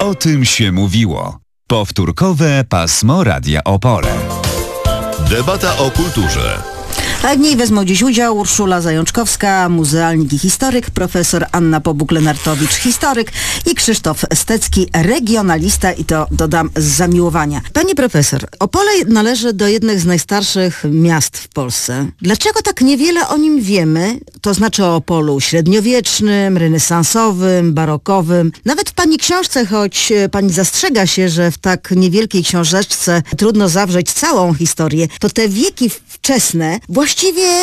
O tym się mówiło. Powtórkowe pasmo Radia Opole. Debata o kulturze. A w niej wezmą dziś udział Urszula Zajączkowska, muzealnik i historyk, profesor Anna Pobuk-Lenartowicz, historyk i Krzysztof Stecki, regionalista i to dodam z zamiłowania. Panie profesor, Opole należy do jednych z najstarszych miast w Polsce. Dlaczego tak niewiele o nim wiemy? To znaczy o Opolu średniowiecznym, renesansowym, barokowym. Nawet w pani książce, choć pani zastrzega się, że w tak niewielkiej książeczce trudno zawrzeć całą historię, to te wieki wczesne właściwie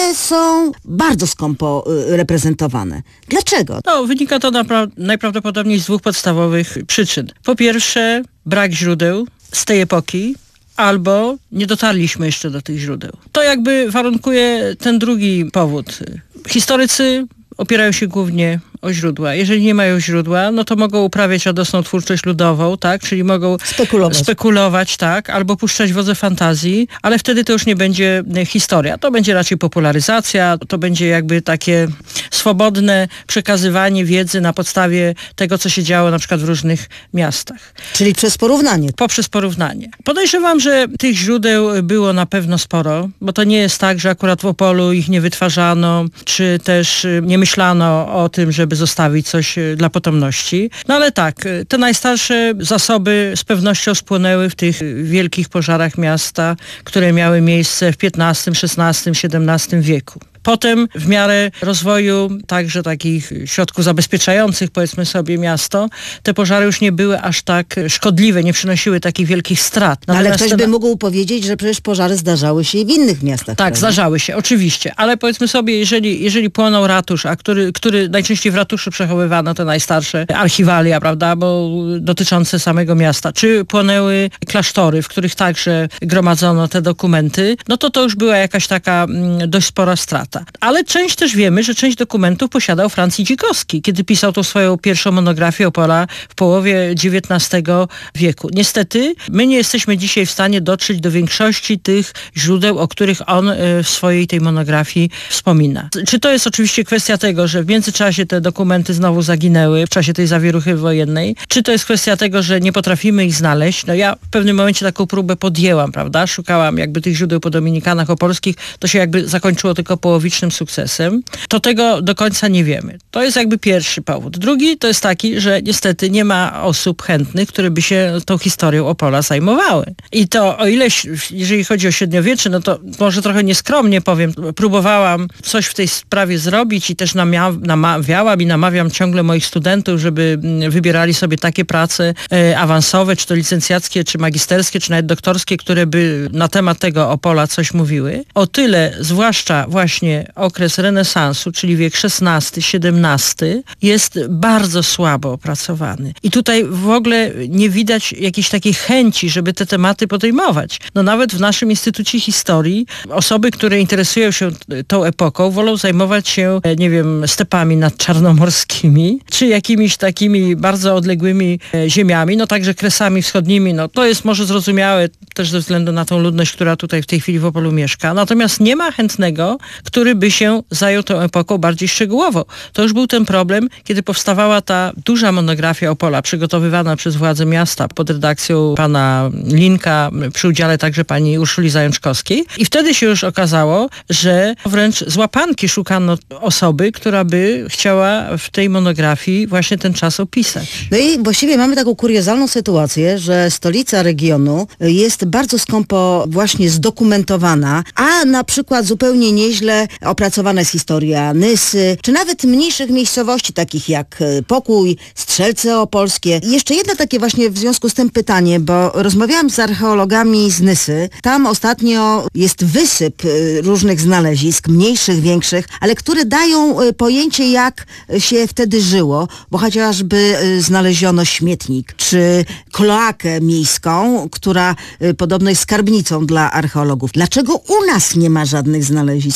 są bardzo skąpo reprezentowane. Dlaczego? No, wynika to najprawdopodobniej z dwóch podstawowych przyczyn. Po pierwsze, brak źródeł z tej epoki, albo nie dotarliśmy jeszcze do tych źródeł. To jakby warunkuje ten drugi powód. Historycy opierają się głównie o źródła. Jeżeli nie mają źródła, no to mogą uprawiać radosną twórczość ludową, tak? Czyli mogą spekulować, tak? Albo puszczać wodze fantazji, ale wtedy to już nie będzie historia. To będzie raczej popularyzacja, to będzie jakby takie swobodne przekazywanie wiedzy na podstawie tego, co się działo na przykład w różnych miastach. Czyli przez porównanie. Poprzez porównanie. Podejrzewam, że tych źródeł było na pewno sporo, bo to nie jest tak, że akurat w Opolu ich nie wytwarzano, czy też nie myślano o tym, żeby zostawić coś dla potomności. No ale tak, te najstarsze zasoby z pewnością spłonęły w tych wielkich pożarach miasta, które miały miejsce w XV, XVI, XVII wieku. Potem w miarę rozwoju także takich środków zabezpieczających, powiedzmy sobie, miasto, te pożary już nie były aż tak szkodliwe, nie przynosiły takich wielkich strat. Ale ktoś by mógł powiedzieć, że przecież pożary zdarzały się i w innych miastach. Tak, prawda? zdarzały się, oczywiście, ale powiedzmy sobie, jeżeli płonął ratusz, a który najczęściej w ratuszu przechowywano te najstarsze archiwalia, prawda, bo dotyczące samego miasta, czy płonęły klasztory, w których także gromadzono te dokumenty, no to już była jakaś taka dość spora strata. Ale też wiemy, że część dokumentów posiadał Franz Idzikowski, kiedy pisał tą swoją pierwszą monografię Opola w połowie XIX wieku. Niestety, my nie jesteśmy dzisiaj w stanie dotrzeć do większości tych źródeł, o których on w swojej tej monografii wspomina. Czy to jest oczywiście kwestia tego, że w międzyczasie te dokumenty znowu zaginęły w czasie tej zawieruchy wojennej? Czy to jest kwestia tego, że nie potrafimy ich znaleźć? No ja w pewnym momencie taką próbę podjęłam, prawda? Szukałam jakby tych źródeł po dominikanach opolskich. To się jakby zakończyło tylko połowicznym sukcesem. To tego do końca nie wiemy. To jest jakby pierwszy powód. Drugi to jest taki, że niestety nie ma osób chętnych, które by się tą historią Opola zajmowały. I to o ile, jeżeli chodzi o średniowiecze, no to może trochę nieskromnie powiem, próbowałam coś w tej sprawie zrobić i też namawiałam i namawiam ciągle moich studentów, żeby wybierali sobie takie prace awansowe, czy to licencjackie, czy magisterskie, czy nawet doktorskie, które by na temat tego Opola coś mówiły. O tyle, zwłaszcza właśnie okres renesansu, czyli wiek XVI, XVII, jest bardzo słabo opracowany. I tutaj w ogóle nie widać jakiejś takiej chęci, żeby te tematy podejmować. No nawet w naszym Instytucie Historii osoby, które interesują się tą epoką, wolą zajmować się, nie wiem, stepami nadczarnomorskimi, czy jakimiś takimi bardzo odległymi ziemiami, no także Kresami Wschodnimi. No to jest może zrozumiałe też ze względu na tą ludność, która tutaj w tej chwili w Opolu mieszka. Natomiast nie ma chętnego, który by się zajął tą epoką bardziej szczegółowo. To już był ten problem, kiedy powstawała ta duża monografia Opola, przygotowywana przez władze miasta pod redakcją pana Linka, przy udziale także pani Urszuli Zajączkowskiej. I wtedy się już okazało, że wręcz z łapanki szukano osoby, która by chciała w tej monografii właśnie ten czas opisać. No i właściwie mamy taką kuriozalną sytuację, że stolica regionu jest bardzo skąpo właśnie zdokumentowana, a na przykład zupełnie nieźle opracowana jest historia Nysy, czy nawet mniejszych miejscowości, takich jak Pokój, Strzelce Opolskie. I jeszcze jedno takie właśnie w związku z tym pytanie, bo rozmawiałam z archeologami z Nysy. Tam ostatnio jest wysyp różnych znalezisk, mniejszych, większych, ale które dają pojęcie, jak się wtedy żyło, bo chociażby znaleziono śmietnik, czy kloakę miejską, która podobno jest skarbnicą dla archeologów. Dlaczego u nas nie ma żadnych znalezisk? Właściwie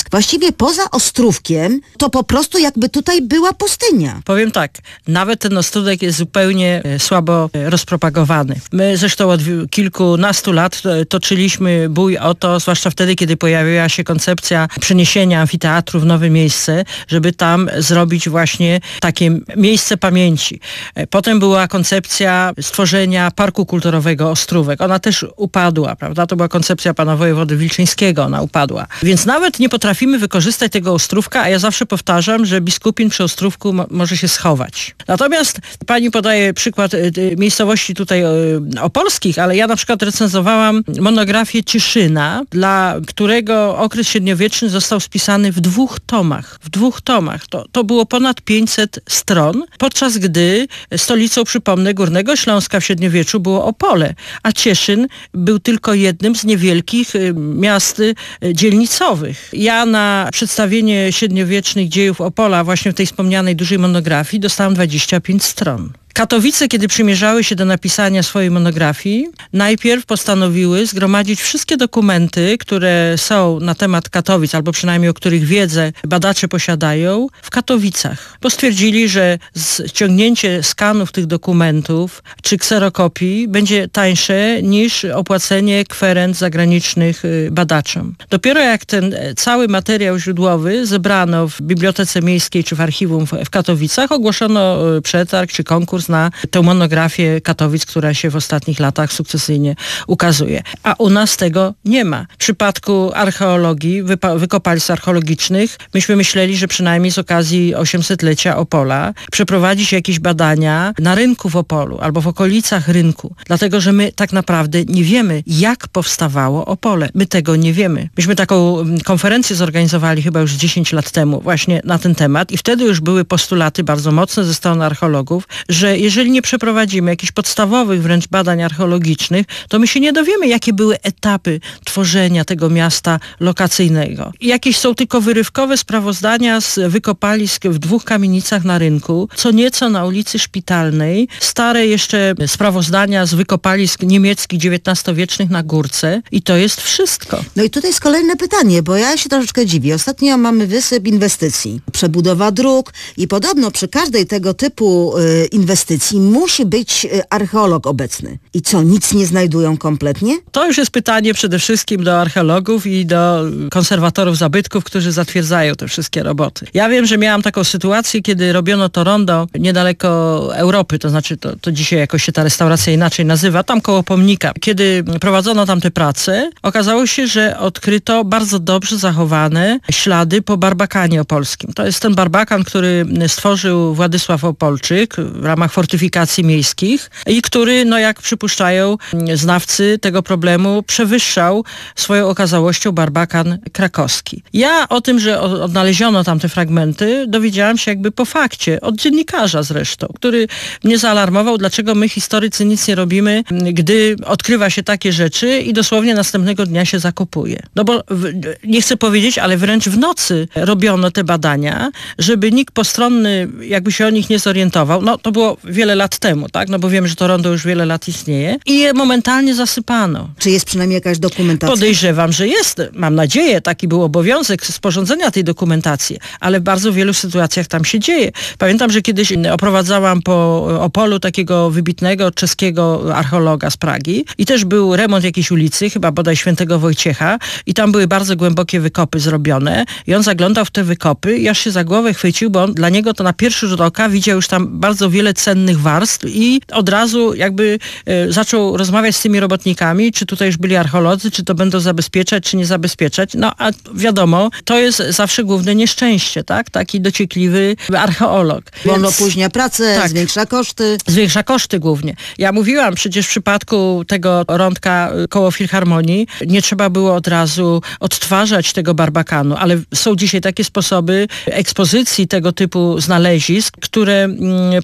właściwie poza Ostrówkiem to po prostu jakby tutaj była pustynia. Powiem tak, nawet ten Ostrówek jest zupełnie słabo rozpropagowany. My zresztą od kilkunastu lat toczyliśmy bój o to, zwłaszcza wtedy, kiedy pojawiła się koncepcja przeniesienia amfiteatru w nowe miejsce, żeby tam zrobić właśnie takie miejsce pamięci. Potem była koncepcja stworzenia Parku Kulturowego Ostrówek. Ona też upadła, prawda? To była koncepcja pana wojewody Wilczyńskiego, ona upadła. Więc nawet nie potrafimy wykorzystać tego Ostrówka, a ja zawsze powtarzam, że biskupin przy Ostrówku może się schować. Natomiast pani podaje przykład miejscowości tutaj opolskich, ale ja na przykład recenzowałam monografię Cieszyna, dla którego okres średniowieczny został spisany w 2 tomach. W 2 tomach. To było ponad 500 stron, podczas gdy stolicą, przypomnę, Górnego Śląska w średniowieczu było Opole, a Cieszyn był tylko jednym z niewielkich miast dzielnicowych. Ja na przedstawienie średniowiecznych dziejów Opola właśnie w tej wspomnianej dużej monografii dostałam 25 stron. Katowice, kiedy przymierzały się do napisania swojej monografii, najpierw postanowiły zgromadzić wszystkie dokumenty, które są na temat Katowic, albo przynajmniej o których wiedzę badacze posiadają, w Katowicach. Bo stwierdzili, że ściągnięcie skanów tych dokumentów czy kserokopii będzie tańsze niż opłacenie kwerend zagranicznych badaczom. Dopiero jak ten cały materiał źródłowy zebrano w Bibliotece Miejskiej czy w archiwum w Katowicach, ogłoszono przetarg czy konkurs na tę monografię Katowic, która się w ostatnich latach sukcesyjnie ukazuje. A u nas tego nie ma. W przypadku archeologii, wykopalisk archeologicznych, myśmy myśleli, że przynajmniej z okazji 800-lecia Opola przeprowadzić jakieś badania na rynku w Opolu albo w okolicach rynku. Dlatego, że my tak naprawdę nie wiemy, jak powstawało Opole. My tego nie wiemy. Myśmy taką konferencję zorganizowali chyba już 10 lat temu właśnie na ten temat i wtedy już były postulaty bardzo mocne ze strony archeologów, że jeżeli nie przeprowadzimy jakichś podstawowych wręcz badań archeologicznych, to my się nie dowiemy, jakie były etapy tworzenia tego miasta lokacyjnego. Jakieś są tylko wyrywkowe sprawozdania z wykopalisk w 2 kamienicach na rynku, co nieco na ulicy Szpitalnej, stare jeszcze sprawozdania z wykopalisk niemieckich XIX-wiecznych na Górce i to jest wszystko. No i tutaj jest kolejne pytanie, bo ja się troszeczkę dziwię. Ostatnio mamy wysyp inwestycji, przebudowa dróg i podobno przy każdej tego typu inwestycji musi być archeolog obecny. I co, nic nie znajdują kompletnie? To już jest pytanie przede wszystkim do archeologów i do konserwatorów zabytków, którzy zatwierdzają te wszystkie roboty. Ja wiem, że miałam taką sytuację, kiedy robiono to rondo niedaleko Europy, to znaczy to dzisiaj jakoś się ta restauracja inaczej nazywa, tam koło pomnika. Kiedy prowadzono tam te prace, okazało się, że odkryto bardzo dobrze zachowane ślady po barbakanie opolskim. To jest ten barbakan, który stworzył Władysław Opolczyk w ramach fortyfikacji miejskich i który, no jak przypuszczają znawcy tego problemu, przewyższał swoją okazałością barbakan krakowski. Ja o tym, że odnaleziono tam te fragmenty, dowiedziałam się jakby po fakcie, od dziennikarza zresztą, który mnie zaalarmował, dlaczego my historycy nic nie robimy, gdy odkrywa się takie rzeczy i dosłownie następnego dnia się zakopuje. No bo nie chcę powiedzieć, ale wręcz w nocy robiono te badania, żeby nikt postronny jakby się o nich nie zorientował. No to było wiele lat temu, tak? No bo wiemy, że to rondo już wiele lat istnieje i je momentalnie zasypano. Czy jest przynajmniej jakaś dokumentacja? Podejrzewam, że jest. Mam nadzieję, taki był obowiązek sporządzenia tej dokumentacji, ale w bardzo wielu sytuacjach tam się dzieje. Pamiętam, że kiedyś oprowadzałam po Opolu takiego wybitnego czeskiego archeologa z Pragi i też był remont jakiejś ulicy, chyba bodaj Świętego Wojciecha i tam były bardzo głębokie wykopy zrobione i on zaglądał w te wykopy i aż się za głowę chwycił, bo dla niego to na pierwszy rzut oka widział już tam bardzo wiele cennych warstw i od razu jakby zaczął rozmawiać z tymi robotnikami, czy tutaj już byli archeolodzy, czy to będą zabezpieczać, czy nie zabezpieczać. No a wiadomo, to jest zawsze główne nieszczęście, tak? Taki dociekliwy archeolog. Bo on opóźnia pracę, tak, zwiększa koszty. Zwiększa koszty głównie. Ja mówiłam przecież w przypadku tego rądka koło Filharmonii, nie trzeba było od razu odtwarzać tego barbakanu, ale są dzisiaj takie sposoby ekspozycji tego typu znalezisk, które pozwalają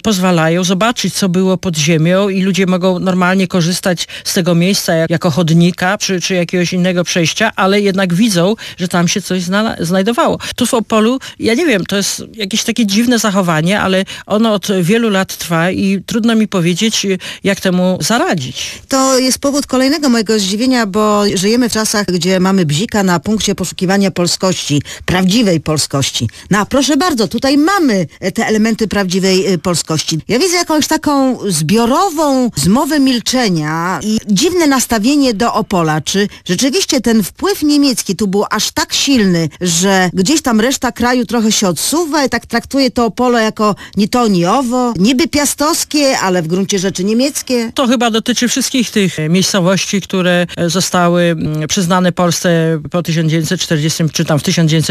zwiedzają, zobaczyć, co było pod ziemią i ludzie mogą normalnie korzystać z tego miejsca jako chodnika czy jakiegoś innego przejścia, ale jednak widzą, że tam się coś znajdowało. Tu w Opolu, ja nie wiem, to jest jakieś takie dziwne zachowanie, ale ono od wielu lat trwa i trudno mi powiedzieć, jak temu zaradzić. To jest powód kolejnego mojego zdziwienia, bo żyjemy w czasach, gdzie mamy bzika na punkcie poszukiwania polskości, prawdziwej polskości. No a proszę bardzo, tutaj mamy te elementy prawdziwej polskości. Ja widzę jakąś taką zbiorową zmowę milczenia i dziwne nastawienie do Opola. Czy rzeczywiście ten wpływ niemiecki tu był aż tak silny, że gdzieś tam reszta kraju trochę się odsuwa i tak traktuje to Opole jako ni to, ni owo, niby piastowskie, ale w gruncie rzeczy niemieckie? To chyba dotyczy wszystkich tych miejscowości, które zostały przyznane Polsce po 1940 czy tam w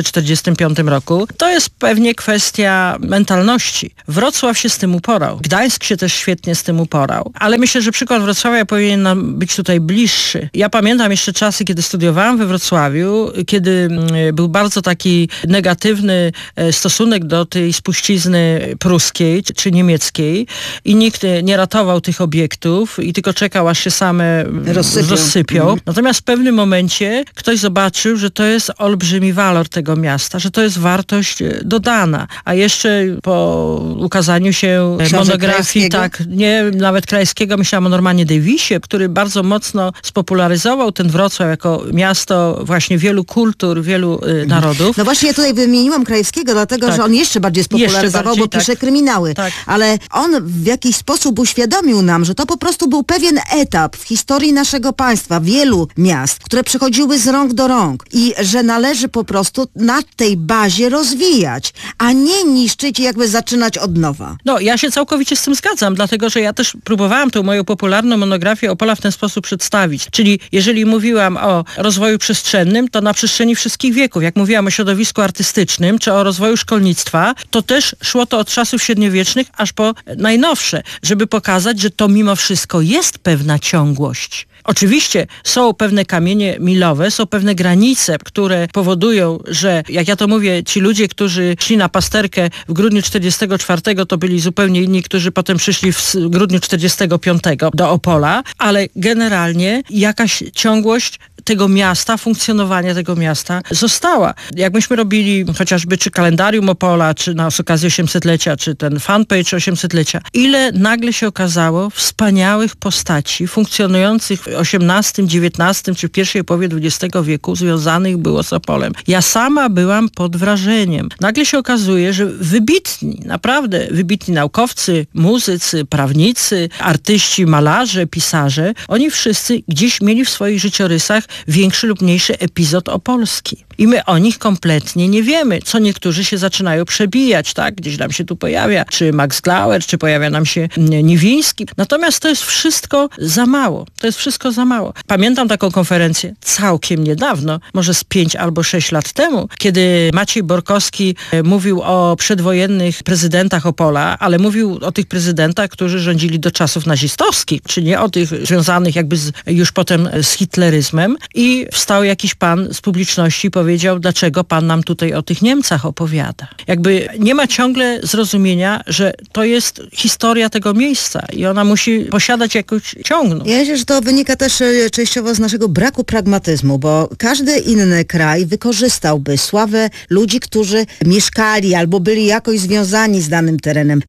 1945 roku. To jest pewnie kwestia mentalności. Wrocław się z tym uporał. Gdańsk się też świetnie z tym uporał. Ale myślę, że przykład Wrocławia powinien nam być tutaj bliższy. Ja pamiętam jeszcze czasy, kiedy studiowałam we Wrocławiu, kiedy był bardzo taki negatywny stosunek do tej spuścizny pruskiej czy niemieckiej i nikt nie ratował tych obiektów i tylko czekał, aż się same rozsypią. Natomiast w pewnym momencie ktoś zobaczył, że to jest olbrzymi walor tego miasta, że to jest wartość dodana. A jeszcze po ukazaniu się monografii, nie nawet Krajewskiego, myślałam o Normanie Davisie, który bardzo mocno spopularyzował ten Wrocław jako miasto właśnie wielu kultur, wielu narodów. No właśnie ja tutaj wymieniłam Krajewskiego, dlatego że on jeszcze bardziej spopularyzował, bo pisze kryminały. Tak. Ale on w jakiś sposób uświadomił nam, że to po prostu był pewien etap w historii naszego państwa, wielu miast, które przechodziły z rąk do rąk i że należy po prostu na tej bazie rozwijać, a nie niszczyć i jakby zaczynać od nowa. No, ja się całkowicie z tym zgadzam, dlatego że ja też próbowałam tą moją popularną monografię Opola w ten sposób przedstawić. Czyli jeżeli mówiłam o rozwoju przestrzennym, to na przestrzeni wszystkich wieków. Jak mówiłam o środowisku artystycznym, czy o rozwoju szkolnictwa, to też szło to od czasów średniowiecznych aż po najnowsze, żeby pokazać, że to mimo wszystko jest pewna ciągłość. Oczywiście są pewne kamienie milowe, są pewne granice, które powodują, że jak ja to mówię, ci ludzie, którzy szli na pasterkę w grudniu 1944, to byli zupełnie inni, którzy potem przyszli w grudniu 1945 do Opola, ale generalnie jakaś ciągłość tego miasta, funkcjonowania tego miasta została. Jak myśmy robili chociażby czy kalendarium Opola, czy z okazji 800-lecia, czy ten fanpage 800-lecia, ile nagle się okazało wspaniałych postaci funkcjonujących w XVIII, XIX czy w pierwszej połowie XX wieku związanych było z Opolem. Ja sama byłam pod wrażeniem. Nagle się okazuje, że wybitni, naprawdę wybitni naukowcy, muzycy, prawnicy, artyści, malarze, pisarze, oni wszyscy gdzieś mieli w swoich życiorysach większy lub mniejszy epizod opolski. I my o nich kompletnie nie wiemy. Co niektórzy się zaczynają przebijać, tak? Gdzieś nam się tu pojawia, czy Max Glauer, czy pojawia nam się Niwiński. Natomiast to jest wszystko za mało. To jest wszystko za mało. Pamiętam taką konferencję całkiem niedawno, może z 5 albo 6 lat temu, kiedy Maciej Borkowski mówił o przedwojennych prezydentach Opola, ale mówił o tych prezydentach, którzy rządzili do czasów nazistowskich, czy nie o tych związanych jakby już potem z hitleryzmem. I wstał jakiś pan z publiczności i powiedział, dlaczego pan nam tutaj o tych Niemcach opowiada. Jakby nie ma ciągle zrozumienia, że to jest historia tego miejsca i ona musi posiadać jakąś ciągność. Ja myślę, że to wynika też częściowo z naszego braku pragmatyzmu, bo każdy inny kraj wykorzystałby sławę ludzi, którzy mieszkali albo byli jakoś związani z danym terenem.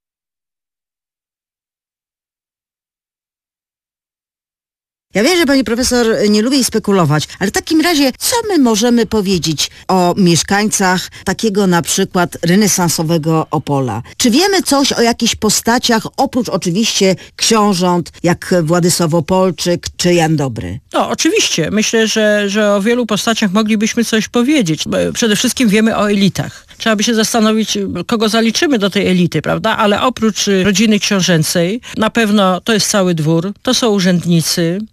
Ja wiem, że pani profesor nie lubi spekulować, ale w takim razie co my możemy powiedzieć o mieszkańcach takiego na przykład renesansowego Opola? Czy wiemy coś o jakichś postaciach, oprócz oczywiście książąt, jak Władysław Opolczyk czy Jan Dobry? No, oczywiście. Myślę, że o wielu postaciach moglibyśmy coś powiedzieć. Przede wszystkim wiemy o elitach. Trzeba by się zastanowić, kogo zaliczymy do tej elity, prawda? Ale oprócz rodziny książęcej, na pewno to jest cały dwór, to są urzędnicy,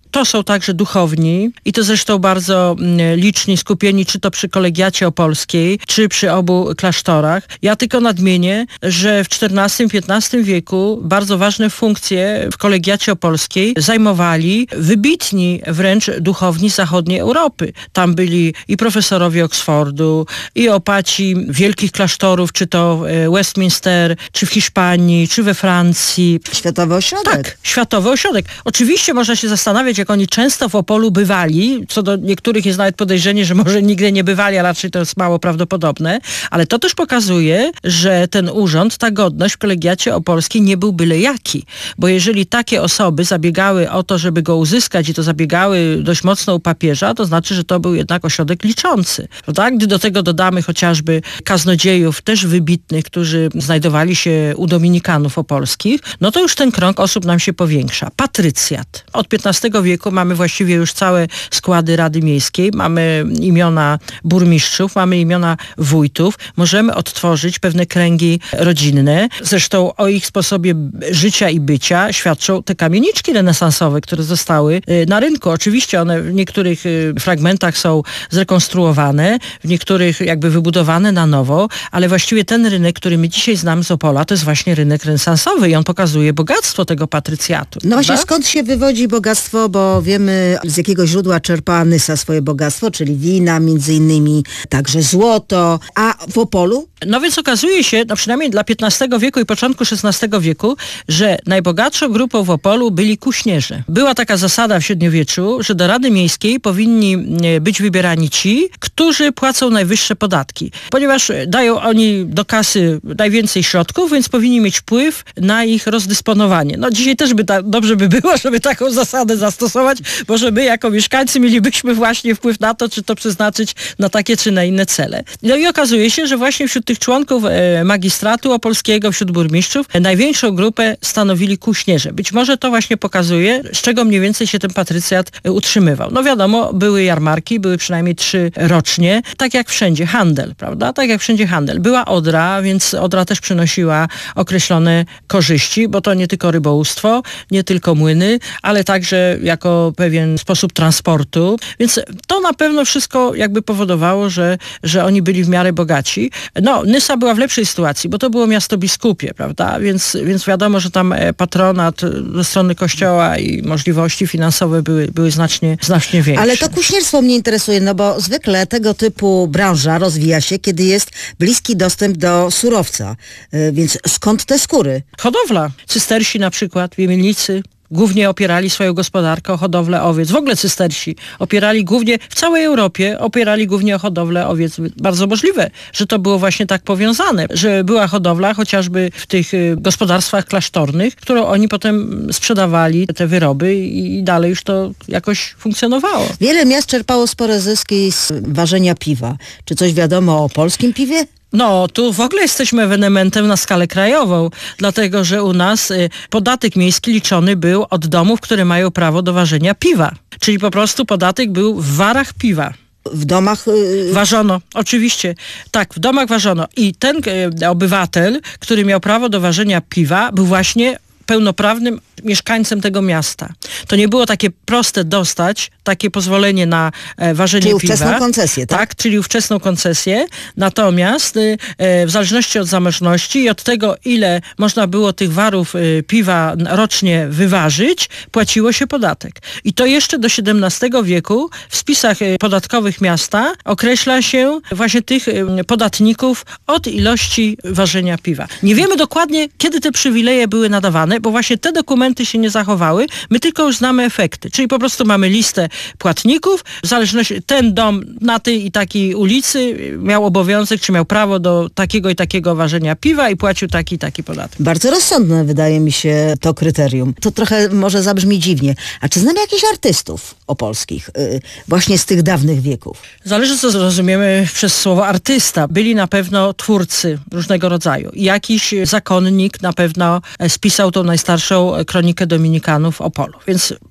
To są także duchowni i to zresztą bardzo liczni, skupieni czy to przy Kolegiacie Opolskiej, czy przy obu klasztorach. Ja tylko nadmienię, że w XIV-XV wieku bardzo ważne funkcje w Kolegiacie Opolskiej zajmowali wybitni wręcz duchowni z zachodniej Europy. Tam byli i profesorowie Oksfordu, i opaci wielkich klasztorów, czy to Westminster, czy w Hiszpanii, czy we Francji. Światowy ośrodek. Tak, światowy ośrodek. Oczywiście można się zastanawiać, jak oni często w Opolu bywali, co do niektórych jest nawet podejrzenie, że może nigdy nie bywali, a raczej to jest mało prawdopodobne, ale to też pokazuje, że ten urząd, ta godność w Kolegiacie Opolskiej nie był byle jaki, bo jeżeli takie osoby zabiegały o to, żeby go uzyskać i to zabiegały dość mocno u papieża, to znaczy, że to był jednak ośrodek liczący. Prawda? Gdy do tego dodamy chociażby kaznodziejów też wybitnych, którzy znajdowali się u dominikanów opolskich, no to już ten krąg osób nam się powiększa. Patrycjat. Od XV wieku mamy właściwie już całe składy Rady Miejskiej, mamy imiona burmistrzów, mamy imiona wójtów, możemy odtworzyć pewne kręgi rodzinne. Zresztą o ich sposobie życia i bycia świadczą te kamieniczki renesansowe, które zostały na rynku. Oczywiście one w niektórych fragmentach są zrekonstruowane, w niektórych jakby wybudowane na nowo, ale właściwie ten rynek, który my dzisiaj znamy z Opola, to jest właśnie rynek renesansowy i on pokazuje bogactwo tego patrycjatu. No właśnie, prawda? skąd się wywodzi bogactwo, bo wiemy, z jakiego źródła czerpała Nysa swoje bogactwo, czyli wina, między innymi także złoto, a w Opolu? No więc okazuje się, no przynajmniej dla XV wieku i początku XVI wieku, że najbogatszą grupą w Opolu byli kuśnierze. Była taka zasada w średniowieczu, że do Rady Miejskiej powinni być wybierani ci, którzy płacą najwyższe podatki, ponieważ dają oni do kasy najwięcej środków, więc powinni mieć wpływ na ich rozdysponowanie. No dzisiaj też dobrze by było, żeby taką zasadę zastosować, bo że my jako mieszkańcy mielibyśmy właśnie wpływ na to, czy to przeznaczyć na takie czy na inne cele. No i okazuje się, że właśnie wśród tych członków magistratu opolskiego, wśród burmistrzów, największą grupę stanowili kuśnierze. Być może to właśnie pokazuje, z czego mniej więcej się ten patrycjat utrzymywał. No wiadomo, były jarmarki, były przynajmniej 3 rocznie, tak jak wszędzie handel, prawda? Tak jak wszędzie handel. Była Odra, więc Odra też przynosiła określone korzyści, bo to nie tylko rybołówstwo, nie tylko młyny, ale także jako pewien sposób transportu. Więc to na pewno wszystko jakby powodowało, że oni byli w miarę bogaci. No, Nysa była w lepszej sytuacji, bo to było miasto biskupie, prawda? Więc wiadomo, że tam patronat ze strony kościoła i możliwości finansowe były znacznie większe. Ale to kuśnierstwo mnie interesuje, no bo zwykle tego typu branża rozwija się, kiedy jest bliski dostęp do surowca. Więc skąd te skóry? Hodowla. Cystersi na przykład, wiemielnicy głównie opierali swoją gospodarkę o hodowlę owiec. W ogóle cystersi opierali głównie, w całej Europie opierali głównie o hodowlę owiec. Bardzo możliwe, że to było właśnie tak powiązane, że była hodowla chociażby w tych gospodarstwach klasztornych, którą oni potem sprzedawali, te wyroby i dalej już to jakoś funkcjonowało. Wiele miast czerpało spore zyski z ważenia piwa. Czy coś wiadomo o polskim piwie? No, tu w ogóle jesteśmy ewenementem na skalę krajową, dlatego że u nas podatek miejski liczony był od domów, które mają prawo do ważenia piwa. Czyli po prostu podatek był w warach piwa. W domach... Ważono, oczywiście. Tak, w domach ważono. I ten obywatel, który miał prawo do ważenia piwa, był właśnie pełnoprawnym mieszkańcem tego miasta. To nie było takie proste dostać takie pozwolenie na ważenie piwa. Czyli ówczesną koncesję, tak? Tak, czyli ówczesną koncesję. Natomiast w zależności od zamożności i od tego, ile można było tych warów piwa rocznie wyważyć, płaciło się podatek. I to jeszcze do XVII wieku w spisach podatkowych miasta określa się właśnie tych podatników od ilości ważenia piwa. Nie wiemy dokładnie, kiedy te przywileje były nadawane, bo właśnie te dokumenty się nie zachowały. My tylko już znamy efekty. Czyli po prostu mamy listę płatników. W zależności, ten dom na tej i takiej ulicy miał obowiązek, czy miał prawo do takiego i takiego ważenia piwa i płacił taki i taki podatek. Bardzo rozsądne wydaje mi się to kryterium. To trochę może zabrzmi dziwnie. A czy znamy jakichś artystów opolskich? Właśnie z tych dawnych wieków? Zależy, co zrozumiemy przez słowo artysta. Byli na pewno twórcy różnego rodzaju. Jakiś zakonnik na pewno spisał tą najstarszą kronikę dominikanów Opolu. Więc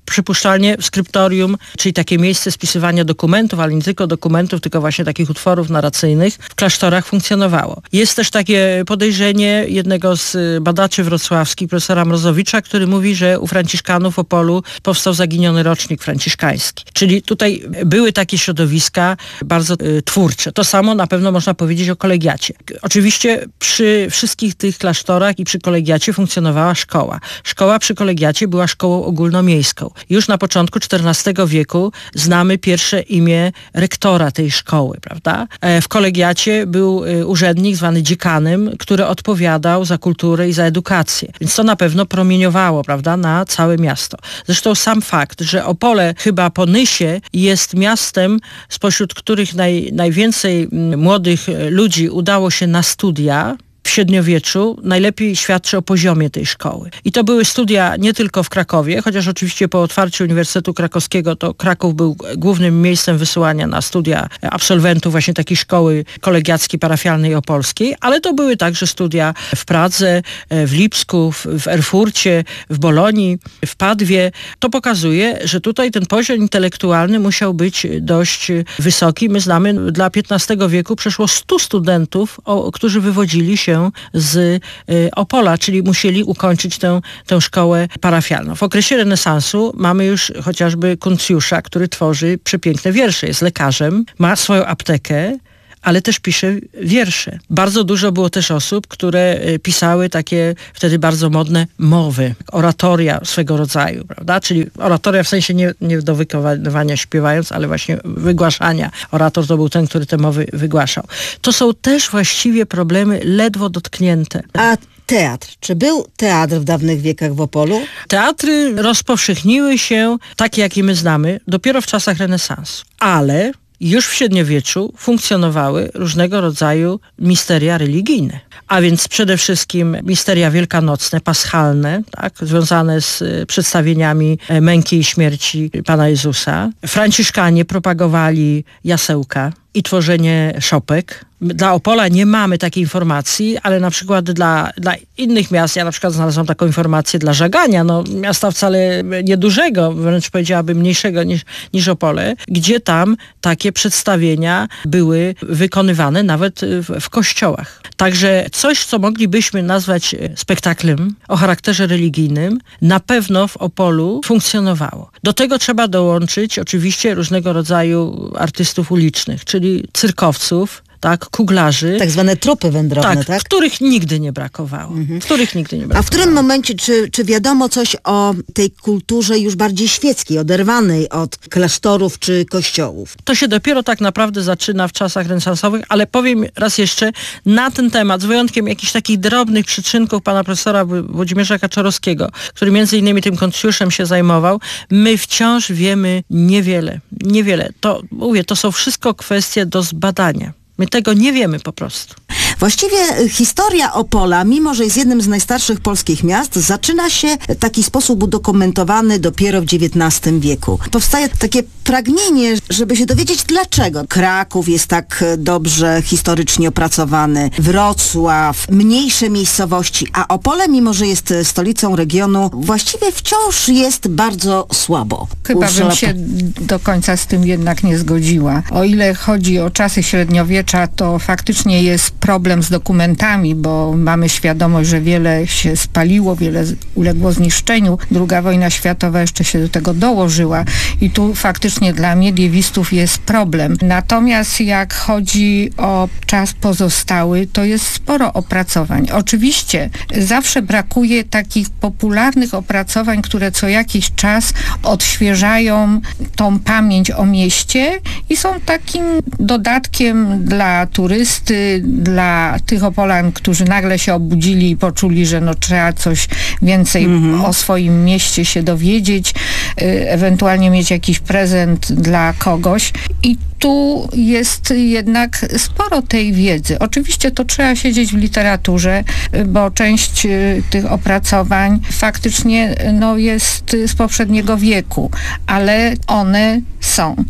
przypuszczalnie skryptorium, czyli takie miejsce spisywania dokumentów, ale nie tylko dokumentów, tylko właśnie takich utworów narracyjnych w klasztorach funkcjonowało. Jest też takie podejrzenie jednego z badaczy wrocławskich, profesora Mrozowicza, który mówi, że u Franciszkanów w Opolu powstał zaginiony rocznik franciszkański. Czyli tutaj były takie środowiska bardzo twórcze. To samo na pewno można powiedzieć o kolegiacie. Oczywiście przy wszystkich tych klasztorach i przy kolegiacie funkcjonowała szkoła. Szkoła przy kolegiacie była szkołą ogólnomiejską. Już na początku XIV wieku znamy pierwsze imię rektora tej szkoły, prawda? W kolegiacie był urzędnik zwany dziekanem, który odpowiadał za kulturę i za edukację. Więc to na pewno promieniowało, prawda, na całe miasto. Zresztą sam fakt, że Opole chyba po Nysie jest miastem, spośród których najwięcej młodych ludzi udało się na studia w średniowieczu, najlepiej świadczy o poziomie tej szkoły. I to były studia nie tylko w Krakowie, chociaż oczywiście po otwarciu Uniwersytetu Krakowskiego to Kraków był głównym miejscem wysyłania na studia absolwentów właśnie takiej szkoły kolegiackiej, parafialnej opolskiej, ale to były także studia w Pradze, w Lipsku, w Erfurcie, w Bolonii, w Padwie. To pokazuje, że tutaj ten poziom intelektualny musiał być dość wysoki. My znamy, dla XV wieku przeszło 100 studentów, którzy wywodzili się z Opola, czyli musieli ukończyć tę szkołę parafialną. W okresie renesansu mamy już chociażby Kuncjusza, który tworzy przepiękne wiersze. Jest lekarzem, ma swoją aptekę, ale też pisze wiersze. Bardzo dużo było też osób, które pisały takie wtedy bardzo modne mowy, oratoria swego rodzaju, prawda? Czyli oratoria w sensie nie do wykonywania śpiewając, ale właśnie wygłaszania. Orator to był ten, który te mowy wygłaszał. To są też właściwie problemy ledwo dotknięte. A teatr. Czy był teatr w dawnych wiekach w Opolu? Teatry rozpowszechniły się, takie jakie my znamy, dopiero w czasach renesansu. Ale już w średniowieczu funkcjonowały różnego rodzaju misteria religijne. A więc przede wszystkim misteria wielkanocne, paschalne, tak, związane z przedstawieniami męki i śmierci Pana Jezusa. Franciszkanie propagowali jasełka i tworzenie szopek. Dla Opola nie mamy takiej informacji, ale na przykład dla innych miast, ja na przykład znalazłam taką informację dla Żagania, miasta wcale niedużego, wręcz powiedziałabym mniejszego niż Opole, gdzie tam takie przedstawienia były wykonywane nawet w kościołach. Także coś, co moglibyśmy nazwać spektaklem o charakterze religijnym, na pewno w Opolu funkcjonowało. Do tego trzeba dołączyć oczywiście różnego rodzaju artystów ulicznych, czyli cyrkowców, tak, kuglarzy. Tak zwane trupy wędrowne, tak? Których nigdy nie brakowało. A w którym momencie, czy wiadomo coś o tej kulturze już bardziej świeckiej, oderwanej od klasztorów czy kościołów? To się dopiero tak naprawdę zaczyna w czasach renesansowych, ale powiem raz jeszcze na ten temat, z wyjątkiem jakichś takich drobnych przyczynków pana profesora Włodzimierza Kaczorowskiego, który między innymi tym Koncjuszem się zajmował, my wciąż wiemy niewiele. To, mówię, to są wszystko kwestie do zbadania. My tego nie wiemy po prostu. Właściwie historia Opola, mimo że jest jednym z najstarszych polskich miast, zaczyna się w taki sposób udokumentowany dopiero w XIX wieku. Powstaje takie pragnienie, żeby się dowiedzieć dlaczego. Kraków jest tak dobrze historycznie opracowany, Wrocław, mniejsze miejscowości, a Opole, mimo że jest stolicą regionu, właściwie wciąż jest bardzo słabo. Chyba bym się do końca z tym jednak nie zgodziła. O ile chodzi o czasy średniowiecza, to faktycznie jest problem z dokumentami, bo mamy świadomość, że wiele się spaliło, wiele uległo zniszczeniu. II wojna światowa jeszcze się do tego dołożyła i tu faktycznie dla mediewistów jest problem. Natomiast jak chodzi o czas pozostały, to jest sporo opracowań. Oczywiście zawsze brakuje takich popularnych opracowań, które co jakiś czas odświeżają tą pamięć o mieście i są takim dodatkiem dla turysty, dla tych Opolan, którzy nagle się obudzili i poczuli, że trzeba coś więcej o swoim mieście się dowiedzieć, ewentualnie mieć jakiś prezent dla kogoś. I tu jest jednak sporo tej wiedzy. Oczywiście to trzeba siedzieć w literaturze, bo część tych opracowań faktycznie jest z poprzedniego wieku, ale one są.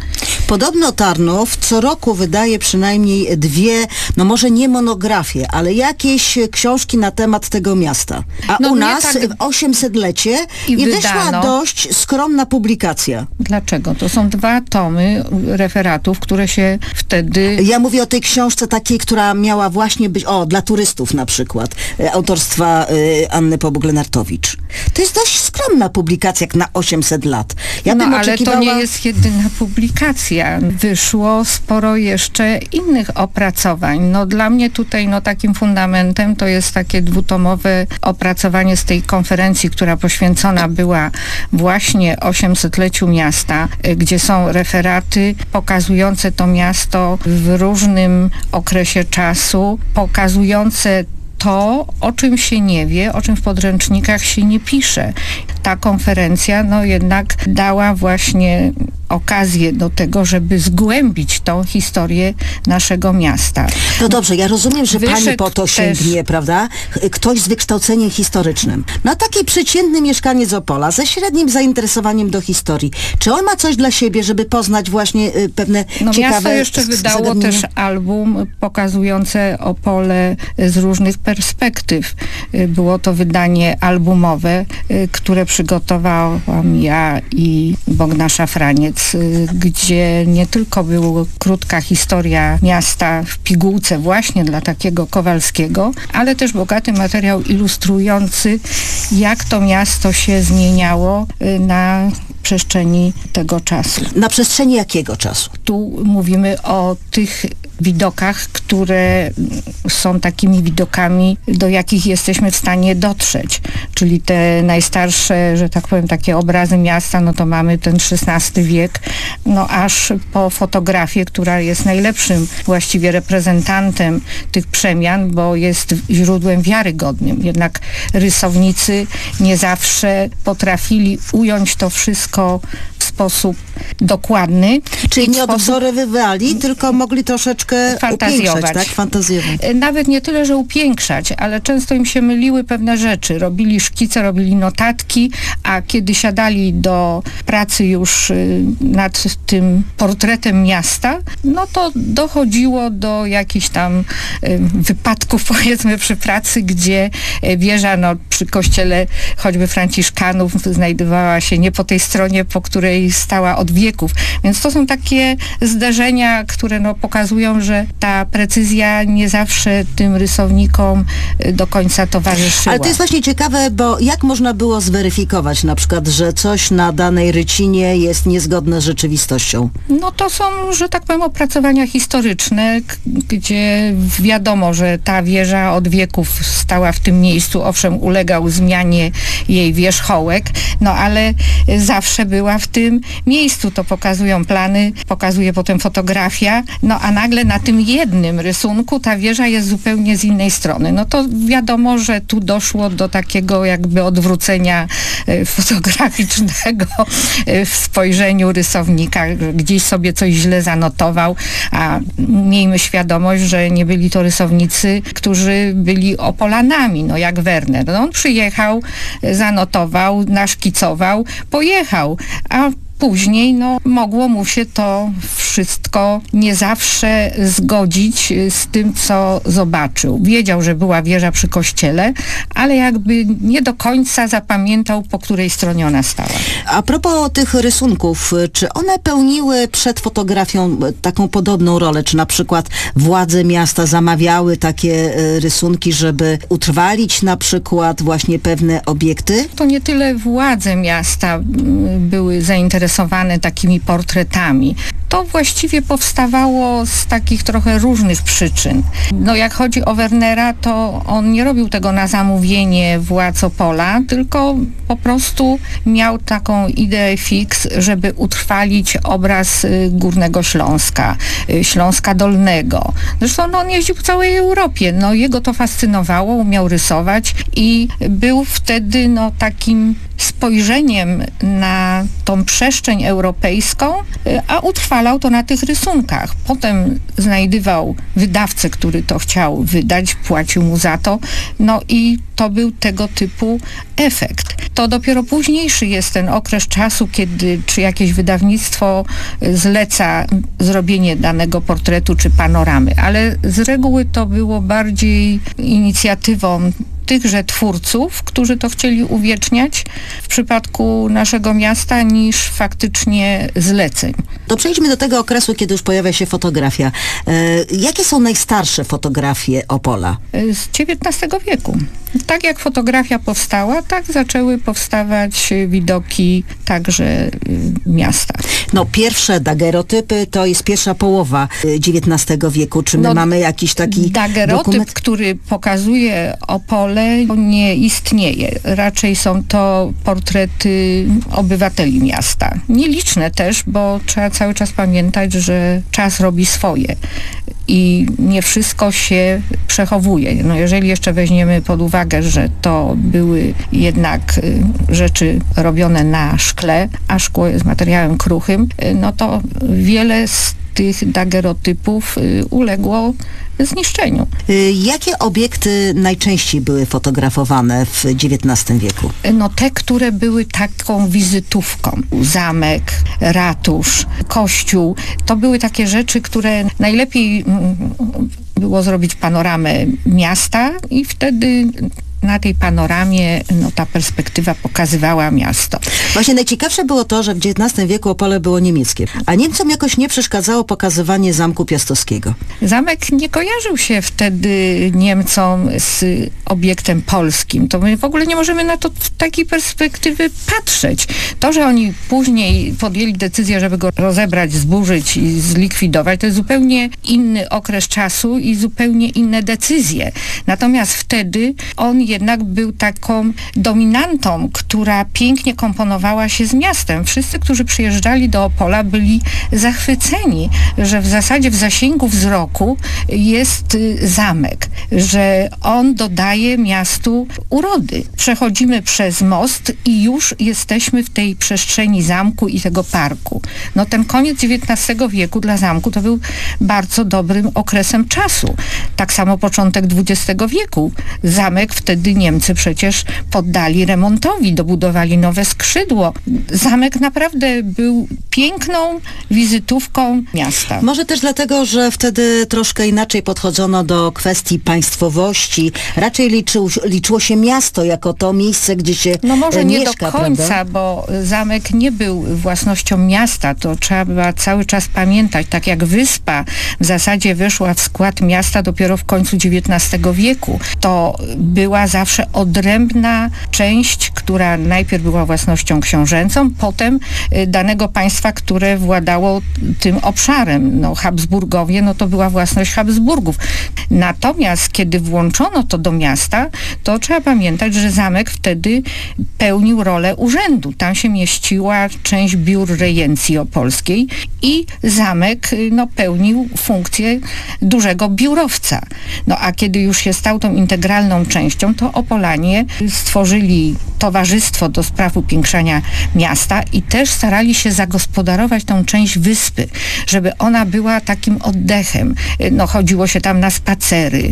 Podobno Tarnów co roku wydaje przynajmniej 2, no może nie monografie, ale jakieś książki na temat tego miasta. A No u mnie nas tak- w 800-lecie i i wyszła wydano. dość skromna publikacja. Dlaczego? To są 2 tomy referatów, które się wtedy... Ja mówię o tej książce takiej, która miała właśnie być, dla turystów na przykład, autorstwa Anny Pobuk-Lenartowicz. To jest dość skromna publikacja jak na 800 lat. Ja No bym ale oczekiwała... to nie jest jedyna publikacja. Wyszło sporo jeszcze innych opracowań. No dla mnie tutaj takim fundamentem to jest takie 2-tomowe opracowanie z tej konferencji, która poświęcona była właśnie 800-leciu miasta, gdzie są referaty pokazujące to miasto w różnym okresie czasu, pokazujące to, o czym się nie wie, o czym w podręcznikach się nie pisze. Ta konferencja jednak dała właśnie okazję do tego, żeby zgłębić tą historię naszego miasta. No dobrze, ja rozumiem, że pani Wyszedł po to też- sięgnie, prawda? Ktoś z wykształceniem historycznym. No taki przeciętny mieszkaniec Opola ze średnim zainteresowaniem do historii. Czy on ma coś dla siebie, żeby poznać właśnie pewne Miasto ciekawe jeszcze wydało zagadnienia? też album pokazujące Opole z różnych perspektyw. Było to wydanie albumowe, które przygotowałam ja i Bogna Szafraniec, gdzie nie tylko była krótka historia miasta w pigułce właśnie dla takiego Kowalskiego, ale też bogaty materiał ilustrujący, jak to miasto się zmieniało na przestrzeni tego czasu. Na przestrzeni jakiego czasu? Tu mówimy o tych widokach, które są takimi widokami, do jakich jesteśmy w stanie dotrzeć. Czyli te najstarsze, że tak powiem, takie obrazy miasta, to mamy ten XVI wiek, aż po fotografię, która jest najlepszym właściwie reprezentantem tych przemian, bo jest źródłem wiarygodnym. Jednak rysownicy nie zawsze potrafili ująć to wszystko w sposób dokładny. Czyli I w nie sposób odwzorowywali, tylko mogli troszeczkę fantazjować. upiększać, tak? Fantazjować. Nawet nie tyle, że upiększać, ale często im się myliły pewne rzeczy. Robili szkice, robili notatki, a kiedy siadali do pracy już nad tym portretem miasta, to dochodziło do jakichś tam wypadków, powiedzmy, przy pracy, gdzie wieża przy kościele choćby Franciszkanów znajdowała się nie po tej stronie, po której stała od wieków. Więc to są takie zdarzenia, które pokazują, że ta precyzja nie zawsze tym rysownikom do końca towarzyszyła. Ale to jest właśnie ciekawe, bo jak można było zweryfikować na przykład, że coś na danej rycinie jest niezgodne z rzeczywistością? To są, że tak powiem, opracowania historyczne, gdzie wiadomo, że ta wieża od wieków stała w tym miejscu, owszem, ulegał zmianie jej wierzchołek, ale zawsze była w tym miejscu. To pokazują plany, pokazuje potem fotografia, a nagle na tym jednym rysunku ta wieża jest zupełnie z innej strony. To wiadomo, że tu doszło do takiego jakby odwrócenia fotograficznego w spojrzeniu rysownika. Gdzieś sobie coś źle zanotował, a miejmy świadomość, że nie byli to rysownicy, którzy byli Opolanami, jak Werner. On przyjechał, zanotował, naszkicował, pojechał, a później mogło mu się to wszystko nie zawsze zgodzić z tym, co zobaczył. Wiedział, że była wieża przy kościele, ale jakby nie do końca zapamiętał, po której stronie ona stała. A propos tych rysunków, czy one pełniły przed fotografią taką podobną rolę? Czy na przykład władze miasta zamawiały takie rysunki, żeby utrwalić na przykład właśnie pewne obiekty? To nie tyle władze miasta były zainteresowane takimi portretami. To właściwie powstawało z takich trochę różnych przyczyn. Jak chodzi o Wernera, to on nie robił tego na zamówienie władz Opola, tylko po prostu miał taką ideę fix, żeby utrwalić obraz Górnego Śląska, Śląska Dolnego. Zresztą on jeździł po całej Europie. Jego to fascynowało, umiał rysować i był wtedy takim spojrzeniem na tą przestrzeń europejską, a utrwalał to na tych rysunkach. Potem znajdywał wydawcę, który to chciał wydać, płacił mu za to, no i to był tego typu efekt. To dopiero późniejszy jest ten okres czasu, kiedy czy jakieś wydawnictwo zleca zrobienie danego portretu czy panoramy, ale z reguły to było bardziej inicjatywą tychże twórców, którzy to chcieli uwieczniać w przypadku naszego miasta, niż faktycznie zleceń. To przejdźmy do tego okresu, kiedy już pojawia się fotografia. Jakie są najstarsze fotografie Opola? Z XIX wieku. Tak jak fotografia powstała, tak zaczęły powstawać widoki także miasta. No pierwsze dagerotypy to jest pierwsza połowa XIX wieku. Czy my mamy jakiś taki dagerotyp, dokument? który pokazuje Opole, nie istnieje. Raczej są to portrety obywateli miasta. Nieliczne też, bo trzeba cały czas pamiętać, że czas robi swoje i nie wszystko się przechowuje. No jeżeli jeszcze weźmiemy pod uwagę, że to były jednak rzeczy robione na szkle, a szkło jest materiałem kruchym, no to wiele z tych dagerotypów uległo zniszczeniu. Jakie obiekty najczęściej były fotografowane w XIX wieku? No te, które były taką wizytówką. Zamek, ratusz, kościół. To były takie rzeczy, które najlepiej było zrobić panoramę miasta i wtedy na tej panoramie ta perspektywa pokazywała miasto. Właśnie najciekawsze było to, że w XIX wieku Opole było niemieckie, a Niemcom jakoś nie przeszkadzało pokazywanie Zamku Piastowskiego. Zamek nie kojarzył się wtedy Niemcom z obiektem polskim. To my w ogóle nie możemy na to w takiej perspektywy patrzeć. To, że oni później podjęli decyzję, żeby go rozebrać, zburzyć i zlikwidować, to jest zupełnie inny okres czasu i zupełnie inne decyzje. Natomiast wtedy on jednak był taką dominantą, która pięknie komponowała się z miastem. Wszyscy, którzy przyjeżdżali do Opola, byli zachwyceni, że w zasadzie w zasięgu wzroku jest zamek, że on dodaje miastu urody. Przechodzimy przez most i już jesteśmy w tej przestrzeni zamku i tego parku. No ten koniec XIX wieku dla zamku to był bardzo dobrym okresem czasu. Tak samo początek XX wieku. Zamek wtedy Niemcy przecież poddali remontowi, dobudowali nowe skrzydło. Zamek naprawdę był piękną wizytówką miasta. Może też dlatego, że wtedy troszkę inaczej podchodzono do kwestii państwowości. Raczej liczyło się miasto jako to miejsce, gdzie się No może nie mieszka, do końca, prawda? bo zamek nie był własnością miasta. To trzeba cały czas pamiętać. Tak jak wyspa w zasadzie weszła w skład miasta dopiero w końcu XIX wieku. To była zawsze odrębna część, która najpierw była własnością książęcą, potem danego państwa, które władało tym obszarem. No Habsburgowie, no to była własność Habsburgów. Natomiast kiedy włączono to do miasta, to trzeba pamiętać, że zamek wtedy pełnił rolę urzędu. Tam się mieściła część biur rejencji opolskiej i zamek pełnił funkcję dużego biurowca. No a kiedy już się stał tą integralną częścią, to Opolanie stworzyli towarzystwo do spraw upiększania miasta i też starali się zagospodarować tą część wyspy, żeby ona była takim oddechem. No chodziło się tam na spacery.